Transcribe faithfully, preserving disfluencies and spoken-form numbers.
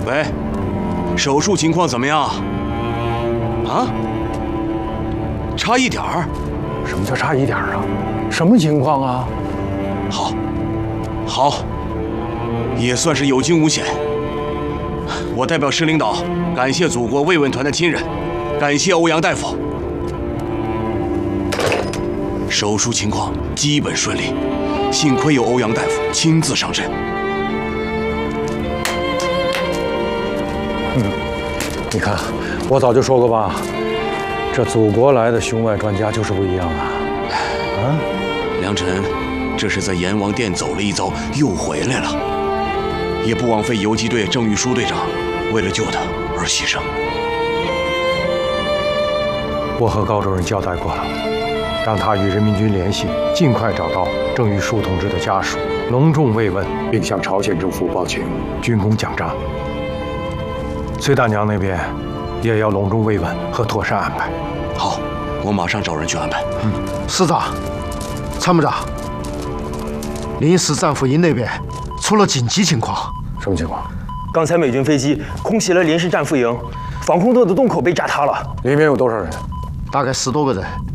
喂，手术情况怎么样？啊？差一点儿？ 什么叫差一点儿啊？什么情况啊？ 好，好，也算是有惊无险。我代表市领导感谢祖国慰问团的亲人，感谢欧阳大夫。手术情况基本顺利，幸亏有欧阳大夫亲自上阵。 嗯，你看，我早就说过吧，这祖国来的胸外专家就是不一样啊！啊， 良辰，这是在阎王殿走了一遭，又回来了，也不枉费游击队郑玉书队长为了救他而牺牲。 我和高主任交代过了，让他与人民军联系，尽快找到郑玉书同志的家属，隆重慰问，并向朝鲜政府报请军功奖章。崔大娘那边也要隆重慰问和妥善安排。 好，我马上找人去安排。 嗯，师长、参谋长，临时战俘营那边出了紧急情况。 什么情况？ 刚才美军飞机空袭了临时战俘营，防空洞的洞口被炸塌了。 里面有多少人？ 大概十多个人。